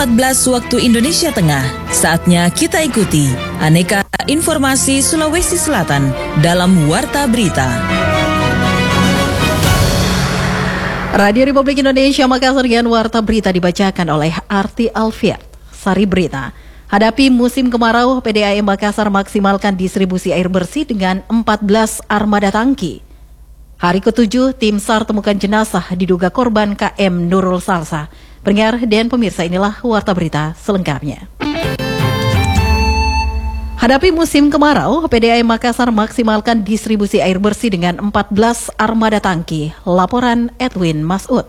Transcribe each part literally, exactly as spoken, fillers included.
empat belas waktu Indonesia Tengah. Saatnya kita ikuti aneka informasi Sulawesi Selatan dalam Warta Berita. Radio Republik Indonesia Makassar dengan Warta Berita dibacakan oleh Arti Alfiat. Sari Berita. Hadapi musim kemarau, P D A M Makassar maksimalkan distribusi air bersih dengan empat belas armada tangki. Hari ketujuh, tim SAR temukan jenazah diduga korban K M Nurul Salsa. Pendengar dan pemirsa, inilah Warta Berita selengkapnya. Hadapi musim kemarau, P D A M Makassar maksimalkan distribusi air bersih dengan empat belas armada tangki. Laporan Edwin Masud.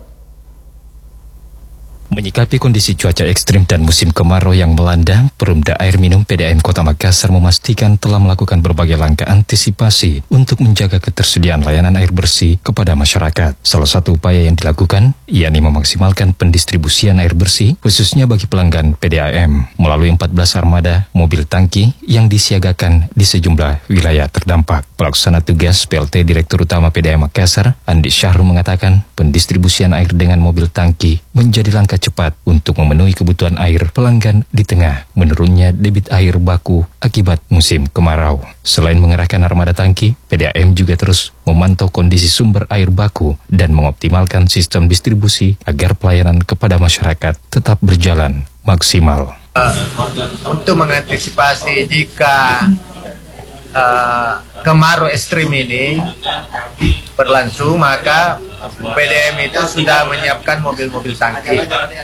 Menyikapi kondisi cuaca ekstrim dan musim kemarau yang melanda, Perumda Air Minum P D A M Kota Makassar memastikan telah melakukan berbagai langkah antisipasi untuk menjaga ketersediaan layanan air bersih kepada masyarakat. Salah satu upaya yang dilakukan, yakni memaksimalkan pendistribusian air bersih, khususnya bagi pelanggan P D A M, melalui empat belas armada mobil tangki yang disiagakan di sejumlah wilayah terdampak. Pelaksana tugas P L T Direktur Utama P D A M Makassar, Andi Syahrul mengatakan, pendistribusian air dengan mobil tangki menjadi langkah cepat untuk memenuhi kebutuhan air pelanggan di tengah menurunnya debit air baku akibat musim kemarau. Selain mengerahkan armada tangki, P D A M juga terus memantau kondisi sumber air baku dan mengoptimalkan sistem distribusi agar pelayanan kepada masyarakat tetap berjalan maksimal. Uh, untuk mengantisipasi jika uh, kemarau ekstrim ini berlangsung, maka P D A M itu sudah menyiapkan mobil-mobil tangki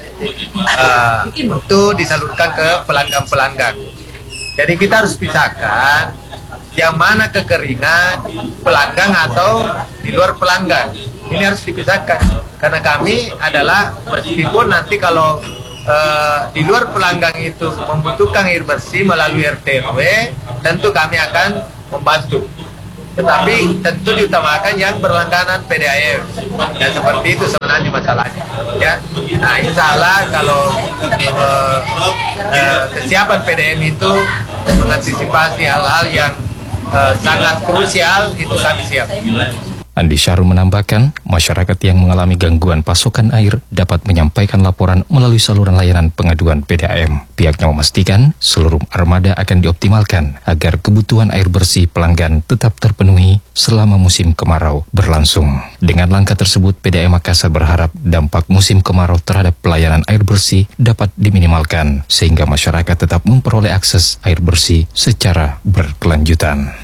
uh, untuk disalurkan ke pelanggan-pelanggan. Jadi kita harus pisahkan yang mana kekeringan pelanggan atau di luar pelanggan. Ini harus dipisahkan karena kami adalah, meskipun nanti kalau uh, di luar pelanggan itu membutuhkan air bersih melalui R T R W, tentu kami akan membantu. Tetapi tentu diutamakan yang berlangganan P D A M, dan seperti itu sebenarnya masalahnya. Ya, nah insya Allah kalau uh, uh, kesiapan P D A M itu mengantisipasi hal-hal yang uh, sangat krusial, itu kami siap. Andi Syahrul menambahkan, masyarakat yang mengalami gangguan pasokan air dapat menyampaikan laporan melalui saluran layanan pengaduan P D A M. Pihaknya memastikan seluruh armada akan dioptimalkan agar kebutuhan air bersih pelanggan tetap terpenuhi selama musim kemarau berlangsung. Dengan langkah tersebut, P D A M Makassar berharap dampak musim kemarau terhadap pelayanan air bersih dapat diminimalkan sehingga masyarakat tetap memperoleh akses air bersih secara berkelanjutan.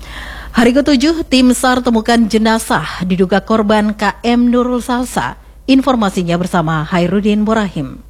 Hari ketujuh, tim SAR temukan jenazah diduga korban K M Nurul Salsa. Informasinya bersama Hairudin Borahim.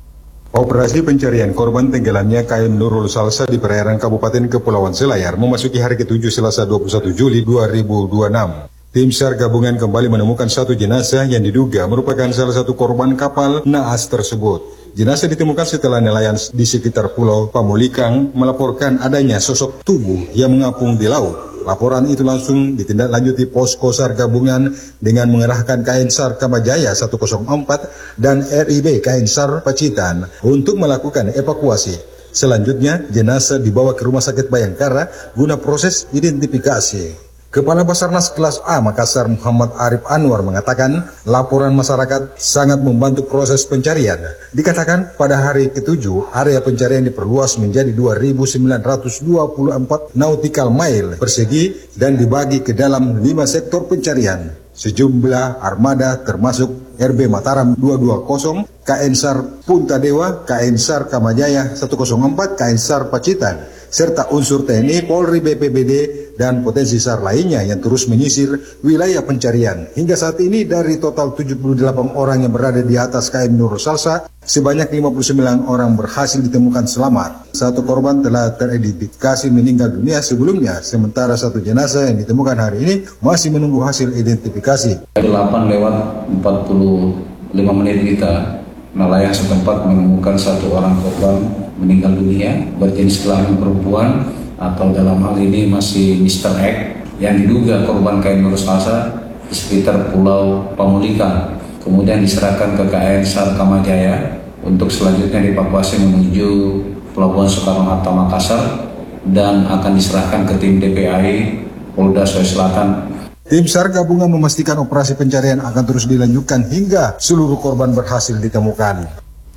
Operasi pencarian korban tenggelamnya K M Nurul Salsa di perairan Kabupaten Kepulauan Selayar memasuki hari ketujuh Selasa dua puluh satu Juli dua ribu dua puluh enam. Tim SAR gabungan kembali menemukan satu jenazah yang diduga merupakan salah satu korban kapal naas tersebut. Jenazah ditemukan setelah nelayan di sekitar Pulau Pamulikang melaporkan adanya sosok tubuh yang mengapung di laut. Laporan itu langsung ditindaklanjuti posko SAR gabungan dengan mengerahkan K N SAR Kamajaya seratus empat dan R I B K N SAR Pacitan untuk melakukan evakuasi. Selanjutnya, jenazah dibawa ke Rumah Sakit Bayangkara guna proses identifikasi. Kepala Basarnas Kelas A Makassar Muhammad Arif Anwar mengatakan laporan masyarakat sangat membantu proses pencarian. Dikatakan pada hari ketujuh area pencarian diperluas menjadi dua ribu sembilan ratus dua puluh empat nautical mile persegi dan dibagi ke dalam lima sektor pencarian. Sejumlah armada termasuk R B Mataram dua dua nol, K N SAR Punta Dewa, K N SAR Kamajaya seratus empat, K N SAR Pacitan, serta unsur T N I, Polri, B P B D, dan potensi SAR lainnya yang terus menyisir wilayah pencarian. Hingga saat ini dari total tujuh puluh delapan orang yang berada di atas K M Nurul Salsa, sebanyak lima puluh sembilan orang berhasil ditemukan selamat. Satu korban telah teridentifikasi meninggal dunia sebelumnya, sementara satu jenazah yang ditemukan hari ini masih menunggu hasil identifikasi. delapan lewat empat puluh lima menit kita, nelayan setempat menemukan satu orang korban meninggal dunia berjenis kelamin perempuan atau dalam hal ini masih mister X yang diduga korban K M Nurul Salsa di sekitar Pulau Pamulikang. Kemudian diserahkan ke K N SAR Kamajaya untuk selanjutnya dievakuasi menuju Pelabuhan Soekarno-Hatta Makassar dan akan diserahkan ke tim D P A I Polda Sulawesi Selatan. Tim SAR gabungan memastikan operasi pencarian akan terus dilanjutkan hingga seluruh korban berhasil ditemukan.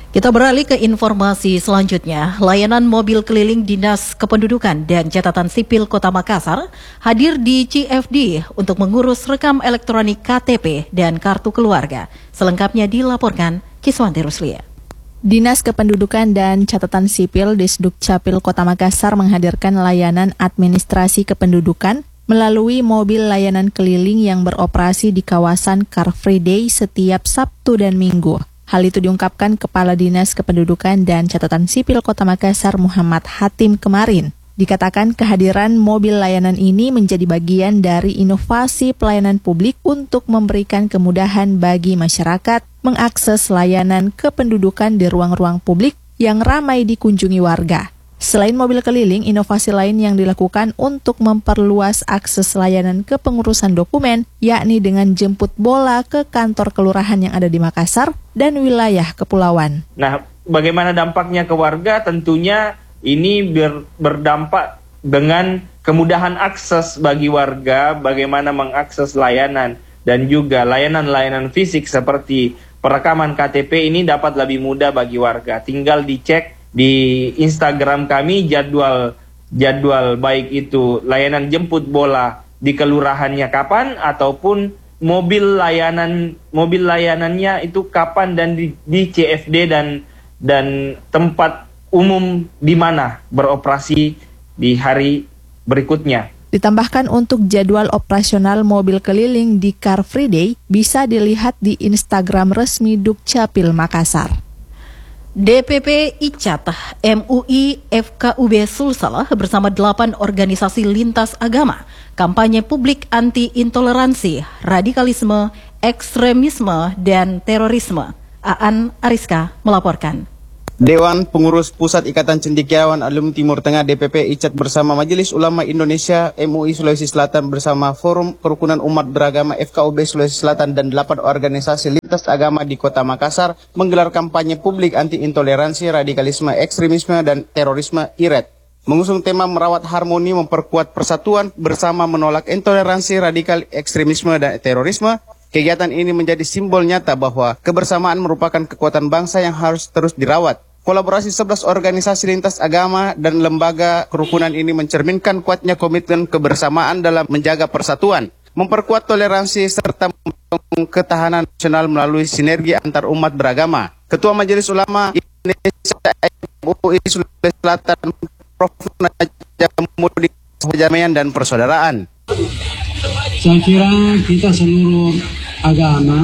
Kita beralih ke informasi selanjutnya. Layanan mobil keliling Dinas Kependudukan dan Catatan Sipil Kota Makassar hadir di C F D untuk mengurus rekam elektronik K T P dan kartu keluarga. Selengkapnya dilaporkan Kiswanti Ruslia. Dinas Kependudukan dan Catatan Sipil Disduk Capil Kota Makassar menghadirkan layanan administrasi kependudukan melalui mobil layanan keliling yang beroperasi di kawasan Car Free Day setiap Sabtu dan Minggu. Hal itu diungkapkan Kepala Dinas Kependudukan dan Catatan Sipil Kota Makassar Muhammad Hatim kemarin. Dikatakan kehadiran mobil layanan ini menjadi bagian dari inovasi pelayanan publik untuk memberikan kemudahan bagi masyarakat mengakses layanan kependudukan di ruang-ruang publik yang ramai dikunjungi warga. Selain mobil keliling, inovasi lain yang dilakukan untuk memperluas akses layanan kepengurusan dokumen, yakni dengan jemput bola ke kantor kelurahan yang ada di Makassar dan wilayah kepulauan. Nah, bagaimana dampaknya ke warga? Tentunya ini ber, berdampak dengan kemudahan akses bagi warga, bagaimana mengakses layanan, dan juga layanan-layanan fisik seperti perekaman K T P ini dapat lebih mudah bagi warga. Tinggal dicek di Instagram kami jadwal jadwal baik itu layanan jemput bola di kelurahannya kapan ataupun mobil layanan mobil layanannya itu kapan dan di, di C F D dan dan tempat umum di mana beroperasi di hari berikutnya. Ditambahkan untuk jadwal operasional mobil keliling di Car Free Day bisa dilihat di Instagram resmi Dukcapil Makassar. D P P I C A T, M U I, F K U B Sulsel bersama delapan organisasi lintas agama, kampanye publik anti-intoleransi, radikalisme, ekstremisme, dan terorisme. Aan Ariska melaporkan. Dewan Pengurus Pusat Ikatan Cendekiawan Alumni Timur Tengah D P P I C A T bersama Majelis Ulama Indonesia, M U I Sulawesi Selatan bersama Forum Kerukunan Umat Beragama F K U B Sulawesi Selatan dan delapan organisasi lintas agama di Kota Makassar menggelar kampanye publik anti-intoleransi, radikalisme, ekstremisme, dan terorisme I R E T. Mengusung tema merawat harmoni, memperkuat persatuan bersama menolak intoleransi, radikal, ekstremisme, dan terorisme. Kegiatan ini menjadi simbol nyata bahwa kebersamaan merupakan kekuatan bangsa yang harus terus dirawat. Kolaborasi sebelas organisasi lintas agama dan lembaga kerukunan ini mencerminkan kuatnya komitmen kebersamaan dalam menjaga persatuan, memperkuat toleransi, serta mendukung ketahanan nasional melalui sinergi antar umat beragama. Ketua Majelis Ulama Indonesia M U I Sulawesi Selatan Profesor Najamudin Perdamaian dan Persaudaraan. Saya kira kita seluruh agama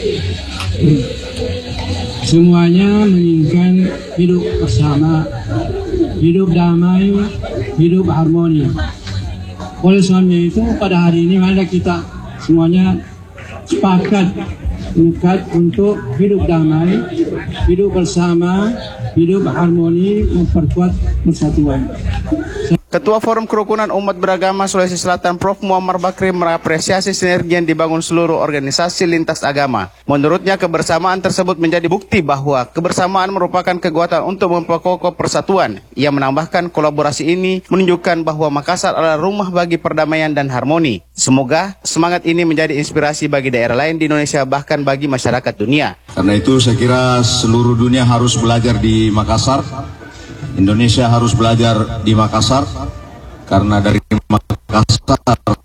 semuanya menginginkan hidup bersama, hidup damai, hidup harmoni. Oleh sebabnya itu pada hari ini mari kita semuanya sepakat mengikat untuk hidup damai, hidup bersama, hidup harmoni, memperkuat persatuan. Ketua Forum Kerukunan Umat Beragama Sulawesi Selatan Profesor Muammar Bakri mengapresiasi sinergi yang dibangun seluruh organisasi lintas agama. Menurutnya kebersamaan tersebut menjadi bukti bahwa kebersamaan merupakan kekuatan untuk memperkokoh persatuan. Ia menambahkan kolaborasi ini menunjukkan bahwa Makassar adalah rumah bagi perdamaian dan harmoni. Semoga semangat ini menjadi inspirasi bagi daerah lain di Indonesia bahkan bagi masyarakat dunia. Karena itu saya kira seluruh dunia harus belajar di Makassar. Indonesia harus belajar di Makassar karena dari Makassar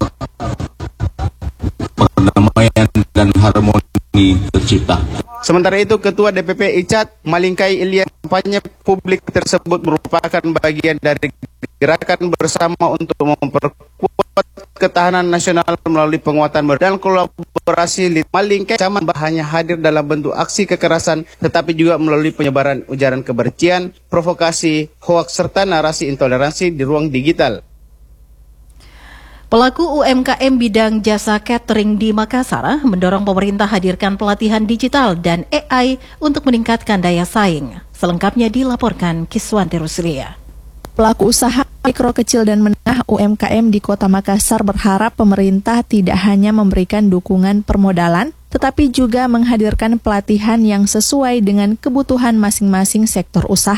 perdamaian dan harmoni tercipta. Sementara itu, Ketua D P P I C A T Malingkai Ilya, kampanye publik tersebut merupakan bagian dari gerakan bersama untuk memperkuat ketahanan nasional melalui penguatan dan kolaborasi. Malingkai zaman hanya hadir dalam bentuk aksi kekerasan, tetapi juga melalui penyebaran ujaran kebencian, provokasi, hoaks, serta narasi intoleransi di ruang digital. Pelaku U M K M bidang jasa catering di Makassar mendorong pemerintah hadirkan pelatihan digital dan A I untuk meningkatkan daya saing. Selengkapnya dilaporkan Kiswanti Ruslia. Pelaku usaha mikro kecil dan menengah U M K M di Kota Makassar berharap pemerintah tidak hanya memberikan dukungan permodalan, tetapi juga menghadirkan pelatihan yang sesuai dengan kebutuhan masing-masing sektor usaha.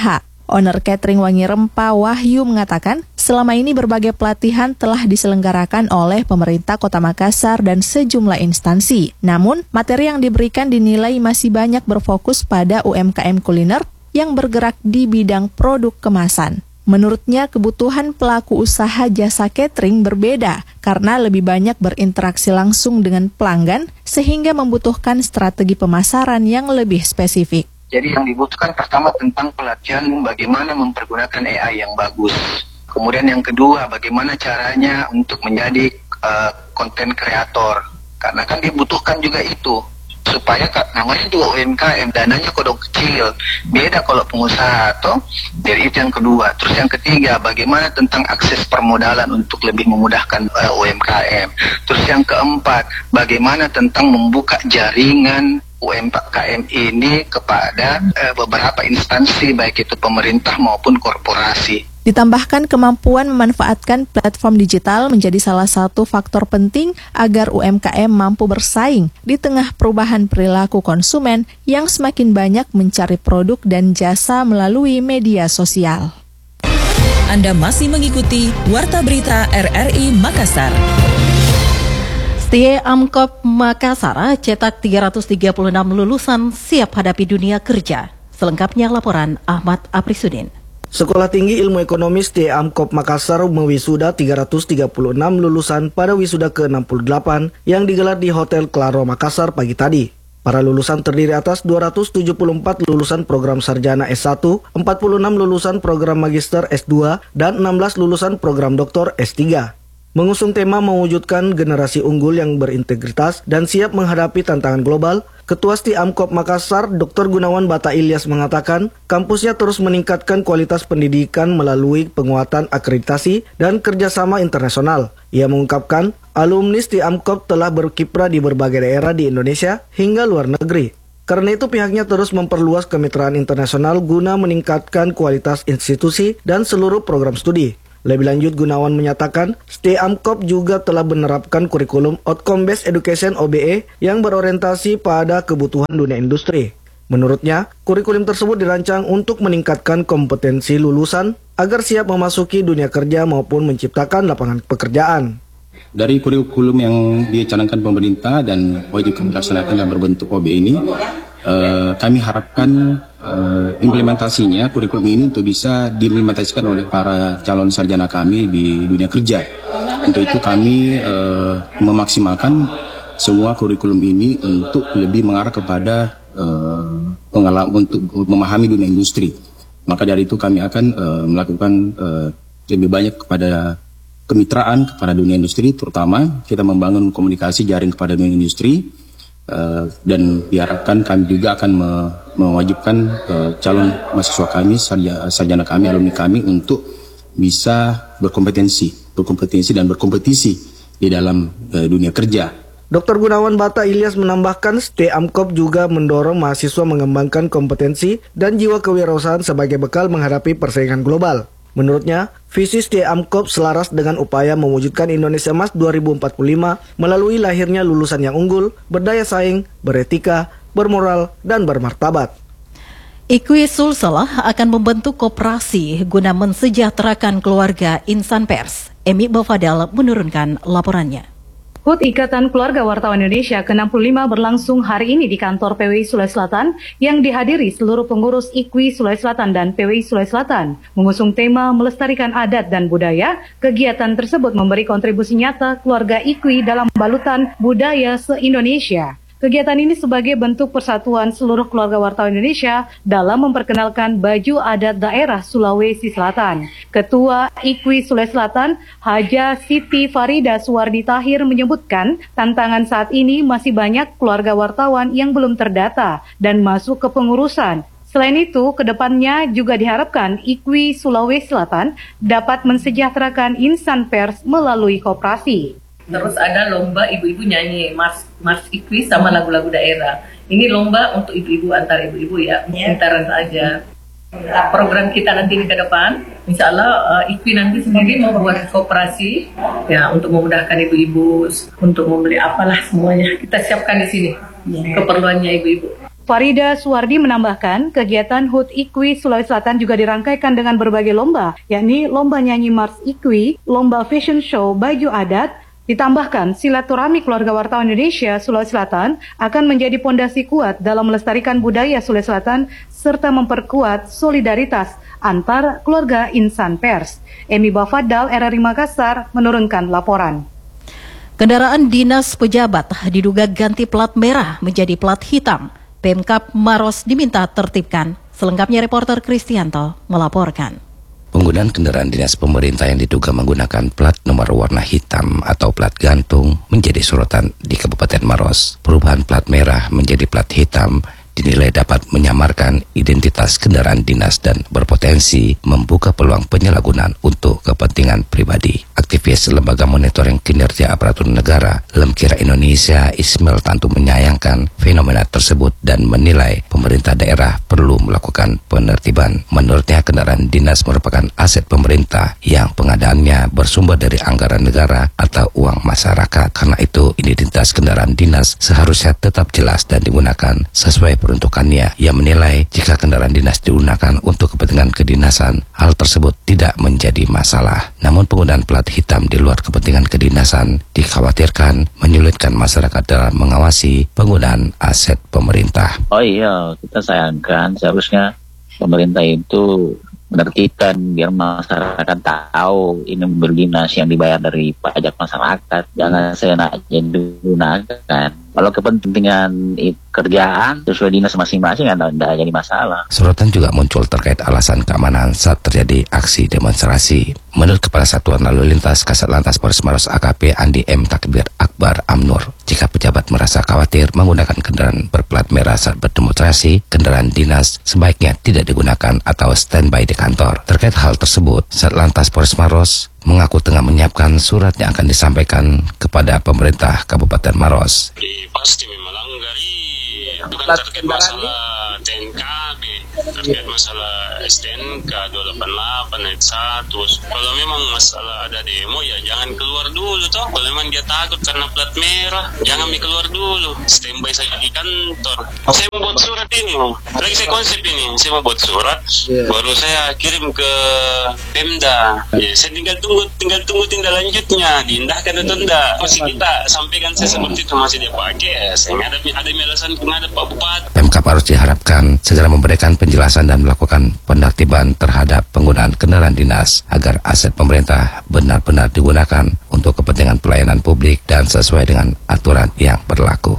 Owner Catering Wangi Rempah Wahyu mengatakan, selama ini berbagai pelatihan telah diselenggarakan oleh pemerintah Kota Makassar dan sejumlah instansi. Namun, materi yang diberikan dinilai masih banyak berfokus pada U M K M kuliner yang bergerak di bidang produk kemasan. Menurutnya, kebutuhan pelaku usaha jasa catering berbeda karena lebih banyak berinteraksi langsung dengan pelanggan sehingga membutuhkan strategi pemasaran yang lebih spesifik. Jadi yang dibutuhkan pertama tentang pelatihan bagaimana mempergunakan A I yang bagus. Kemudian yang kedua, bagaimana caranya untuk menjadi konten uh, kreator. Karena kan dibutuhkan juga itu. Supaya namanya juga U M K M, dananya kodok kecil. Beda kalau pengusaha atau dari itu yang kedua. Terus yang ketiga, bagaimana tentang akses permodalan untuk lebih memudahkan uh, U M K M. Terus yang keempat, bagaimana tentang membuka jaringan U M K M ini kepada uh, beberapa instansi, baik itu pemerintah maupun korporasi. Ditambahkan kemampuan memanfaatkan platform digital menjadi salah satu faktor penting agar U M K M mampu bersaing di tengah perubahan perilaku konsumen yang semakin banyak mencari produk dan jasa melalui media sosial. Anda masih mengikuti Warta Berita R R I Makassar. Setia Amkop Makassar cetak tiga ratus tiga puluh enam lulusan siap hadapi dunia kerja. Selengkapnya laporan Ahmad Aprisudin. Sekolah Tinggi Ilmu Ekonomi Setia Amkop Makassar mewisuda tiga ratus tiga puluh enam lulusan pada wisuda ke enam puluh delapan yang digelar di Hotel Claro Makassar pagi tadi. Para lulusan terdiri atas dua ratus tujuh puluh empat lulusan program sarjana S satu, empat puluh enam lulusan program magister S dua, dan enam belas lulusan program doktor S tiga. Mengusung tema mewujudkan generasi unggul yang berintegritas dan siap menghadapi tantangan global, Ketua Setia Amkop Makassar, Doktor Gunawan Bata Ilyas mengatakan, kampusnya terus meningkatkan kualitas pendidikan melalui penguatan akreditasi dan kerjasama internasional. Ia mengungkapkan, alumni Setia Amkop telah berkiprah di berbagai daerah di Indonesia hingga luar negeri. Karena itu pihaknya terus memperluas kemitraan internasional guna meningkatkan kualitas institusi dan seluruh program studi. Lebih lanjut, Gunawan menyatakan, Setia Amkop juga telah menerapkan kurikulum Outcome Based Education O B E yang berorientasi pada kebutuhan dunia industri. Menurutnya, kurikulum tersebut dirancang untuk meningkatkan kompetensi lulusan agar siap memasuki dunia kerja maupun menciptakan lapangan pekerjaan. Dari kurikulum yang dicanangkan pemerintah dan wajib dilaksanakan dalam berbentuk O B E ini, Uh, kami harapkan uh, implementasinya kurikulum ini untuk bisa diimplementasikan oleh para calon sarjana kami di dunia kerja. Untuk itu kami uh, memaksimalkan semua kurikulum ini untuk lebih mengarah kepada uh, pengalaman untuk memahami dunia industri. Maka dari itu kami akan uh, melakukan uh, lebih banyak kepada kemitraan kepada dunia industri, terutama kita membangun komunikasi jaring kepada dunia industri. Uh, dan diharapkan kami juga akan me mewajibkan uh, calon mahasiswa kami, sarjana, sarjana kami, alumni kami untuk bisa berkompetensi, berkompetensi dan berkompetisi di dalam uh, dunia kerja. Doktor Gunawan Bata Ilyas menambahkan, Setia Amkop juga mendorong mahasiswa mengembangkan kompetensi dan jiwa kewirausahaan sebagai bekal menghadapi persaingan global. Menurutnya, visi Setia Amkop selaras dengan upaya mewujudkan Indonesia Emas dua ribu empat puluh lima melalui lahirnya lulusan yang unggul, berdaya saing, beretika, bermoral, dan bermartabat. Iqwi Sulsel akan membentuk koperasi guna mensejahterakan keluarga insan pers. Emi Bafadal menurunkan laporannya. H U T Ikatan Keluarga Wartawan Indonesia ke enam puluh lima berlangsung hari ini di kantor P W I Sulawesi Selatan yang dihadiri seluruh pengurus I K W I Sulawesi Selatan dan P W I Sulawesi Selatan. Mengusung tema melestarikan adat dan budaya, kegiatan tersebut memberi kontribusi nyata keluarga I K W I dalam balutan budaya se-Indonesia. Kegiatan ini sebagai bentuk persatuan seluruh keluarga wartawan Indonesia dalam memperkenalkan baju adat daerah Sulawesi Selatan. Ketua I K W I Sulawesi Selatan, Haja Siti Farida Suwardi Tahir menyebutkan tantangan saat ini masih banyak keluarga wartawan yang belum terdata dan masuk ke pengurusan. Selain itu, kedepannya juga diharapkan I K W I Sulawesi Selatan dapat mensejahterakan insan pers melalui koperasi. Terus ada lomba ibu-ibu nyanyi Mars Mars I K W I sama lagu-lagu daerah. Ini lomba untuk ibu-ibu antar ibu-ibu ya, pintaran saja. Nah, program kita nanti ke depan, insya Allah uh, I K W I nanti sendiri membuat koperasi ya untuk memudahkan ibu-ibu untuk membeli apalah semuanya kita siapkan di sini keperluannya ibu-ibu. Farida Suwardi menambahkan, kegiatan H U T I K W I Sulawesi Selatan juga dirangkaikan dengan berbagai lomba, yakni lomba nyanyi Mars I K W I, lomba fashion show baju adat. Ditambahkan, silaturahmi keluarga wartawan Indonesia Sulawesi Selatan akan menjadi pondasi kuat dalam melestarikan budaya Sulawesi Selatan serta memperkuat solidaritas antar keluarga insan pers. Emi Bafadal, R R I Makassar, menurunkan laporan. Kendaraan dinas pejabat diduga ganti plat merah menjadi plat hitam. Pemkab Maros diminta tertibkan. Selengkapnya reporter Kristianto melaporkan. Penggunaan kendaraan dinas pemerintah yang diduga menggunakan plat nomor warna hitam atau plat gantung menjadi sorotan di Kabupaten Maros. Perubahan plat merah menjadi plat hitam dinilai dapat menyamarkan identitas kendaraan dinas dan berpotensi membuka peluang penyalahgunaan untuk kepentingan pribadi. Aktivis Lembaga Monitoring Kinerja Aparatur Negara Lemkira Indonesia Ismail Tantu menyayangkan fenomena tersebut dan menilai pemerintah daerah perlu melakukan penertiban. Menurutnya, kendaraan dinas merupakan aset pemerintah yang pengadaannya bersumber dari anggaran negara atau uang masyarakat. Karena itu, identitas kendaraan dinas seharusnya tetap jelas dan digunakan sesuai peruntukannya. Ia menilai jika kendaraan dinas digunakan untuk kepentingan kedinasan, hal tersebut tidak menjadi masalah. Namun penggunaan plat hitam di luar kepentingan kedinasan dikhawatirkan menyulitkan masyarakat dalam mengawasi penggunaan aset pemerintah. Oh iya, kita sayangkan seharusnya pemerintah itu menertibkan biar masyarakat tahu ini berdinas yang dibayar dari pajak masyarakat, jangan seenaknya digunakan. Kalau kepentingan kerjaan sesuai dinas masing-masing tidak jadi masalah. Sorotan juga muncul terkait alasan keamanan saat terjadi aksi demonstrasi. Menurut Kepala Satuan Lalu Lintas Kasat Lantas Polres Maros A K P Andi M. Takbir Akbar Amnur, jika pejabat merasa khawatir menggunakan kendaraan berplat merah saat berdemonstrasi, kendaraan dinas sebaiknya tidak digunakan atau standby di kantor. Terkait hal tersebut, Satlantas Polres Maros mengaku tengah menyiapkan surat yang akan disampaikan kepada pemerintah Kabupaten Maros. Pasti melanggar, bukan terkait masalah T N K B, terkait masalah S T N K dua delapan delapan ayat satu. Kalau memang masalah ada demo ya jangan keluar dulu toh. Kalau memang dia takut karena plat merah, jangan keluar dulu, standby saja di kantor. Saya mau buat surat ini, lagi saya konsep ini, saya mau buat surat, yeah. Baru saya kirim ke Pemda. Ya, saya tinggal tunggu, tinggal tunggu tindak lanjutnya, diindahkan atau tidak. Masih kita sampaikan saya seperti itu masih dia pakai. Ya, saya ada ada alasan pengadap Pak Bupati. Pemkab harus diharapkan segera memberikan penjelasan dan melakukan penertiban terhadap penggunaan kendaraan dinas agar aset pemerintah benar-benar digunakan untuk kepentingan pelayanan publik dan sesuai dengan aturan yang berlaku.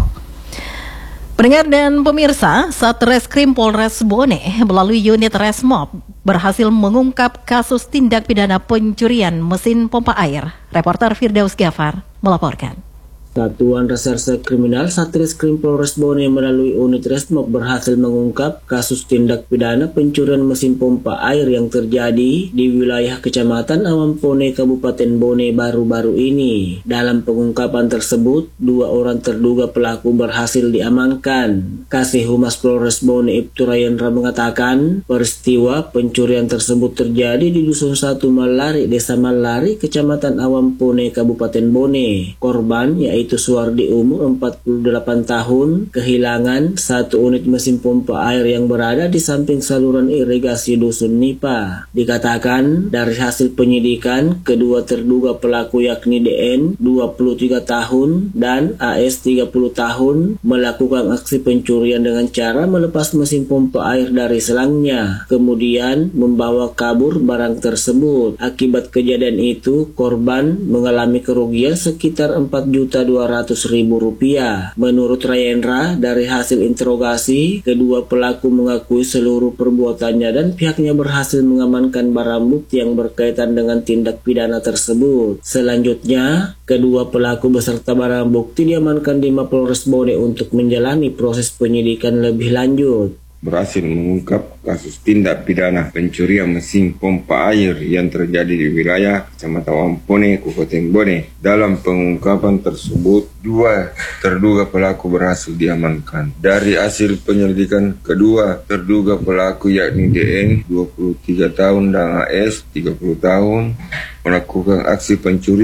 Pendengar dan pemirsa, Satreskrim Polres Bone melalui unit Resmob berhasil mengungkap kasus tindak pidana pencurian mesin pompa air. Reporter Firdaus Gafar melaporkan. Satuan Reserse Kriminal Satreskrim Polres Bone melalui unit Resmob berhasil mengungkap kasus tindak pidana pencurian mesin pompa air yang terjadi di wilayah Kecamatan Awampone, Kabupaten Bone baru-baru ini. Dalam pengungkapan tersebut, dua orang terduga pelaku berhasil diamankan. Kasih Humas Polres Bone Ibtu Rayendra mengatakan, peristiwa pencurian tersebut terjadi di Dusun satu Malari, Desa Malari, Kecamatan Awampone, Kabupaten Bone. Korban yaitu yaitu Suwardi umur empat puluh delapan tahun, kehilangan satu unit mesin pompa air yang berada di samping saluran irigasi Dusun Nipa. Dikatakan dari hasil penyidikan, kedua terduga pelaku yakni D N dua puluh tiga tahun dan A S tiga puluh tahun melakukan aksi pencurian dengan cara melepas mesin pompa air dari selangnya, kemudian membawa kabur barang tersebut. Akibat kejadian itu, korban mengalami kerugian sekitar empat juta dua ratus ribu rupiah. Menurut Rayendra, dari hasil interogasi, kedua pelaku mengakui seluruh perbuatannya dan pihaknya berhasil mengamankan barang bukti yang berkaitan dengan tindak pidana tersebut. Selanjutnya, kedua pelaku beserta barang bukti diamankan di Mapolres Bone untuk menjalani proses penyidikan lebih lanjut. Berhasil mengungkap kasus tindak pidana pencurian mesin pompa air yang terjadi di wilayah Kecamatan Awampone, Kabupaten Bone. Dalam pengungkapan tersebut, dua terduga pelaku berhasil diamankan. Dari hasil penyelidikan, kedua terduga pelaku yakni D N dua puluh tiga tahun dan A S tiga puluh tahun melakukan aksi pencurian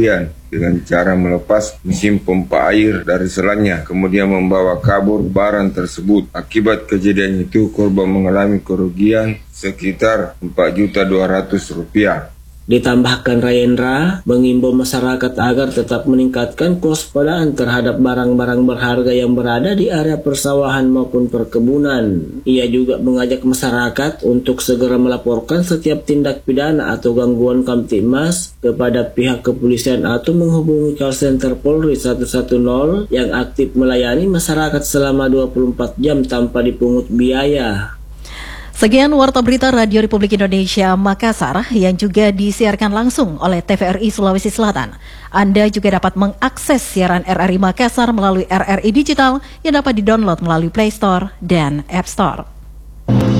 dengan cara melepas mesin pompa air dari selannya, kemudian membawa kabur barang tersebut. Akibat kejadian itu, korban mengalami kerugian sekitar empat juta dua ratus rupiah. Ditambahkan Rayendra, mengimbau masyarakat agar tetap meningkatkan kewaspadaan terhadap barang-barang berharga yang berada di area persawahan maupun perkebunan. Ia juga mengajak masyarakat untuk segera melaporkan setiap tindak pidana atau gangguan Kamtibmas kepada pihak kepolisian atau menghubungi call center Polri satu satu nol yang aktif melayani masyarakat selama dua puluh empat jam tanpa dipungut biaya. Sekian Warta Berita Radio Republik Indonesia Makassar yang juga disiarkan langsung oleh T V R I Sulawesi Selatan. Anda juga dapat mengakses siaran R R I Makassar melalui R R I Digital yang dapat didownload melalui Play Store dan App Store.